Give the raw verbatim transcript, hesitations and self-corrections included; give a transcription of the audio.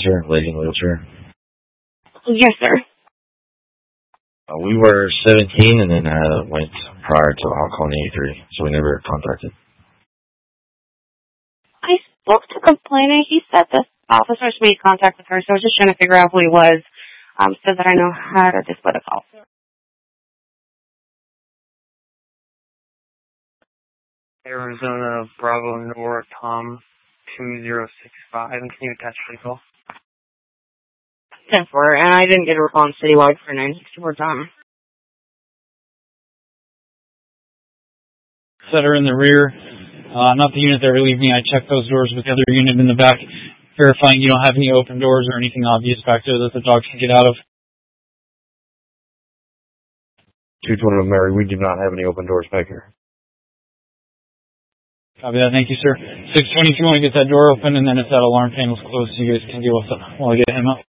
wheelchair, lady in a wheelchair? Yes, sir. Uh, we were seventeen and then uh, went prior to alcohol in eighty-three, so we never contacted. I spoke to the complainant. He said the officers made contact with her, so I was just trying to figure out who he was, um, so that I know how to display the call. Arizona Bravo Nora Tom two zero six five. Can you attach the call? ten four, and I didn't get a response citywide for nine sixty-four Tom. That are in the rear, uh, not the unit that relieved me. I checked those doors with the other unit in the back, verifying you don't have any open doors or anything obvious back there that the dog can get out of. two twenty Mary, we do not have any open doors back here. Copy that. Thank you, sir. six twenty, if you want to get that door open, and then if that alarm panel's closed, you guys can deal with it while I get him up.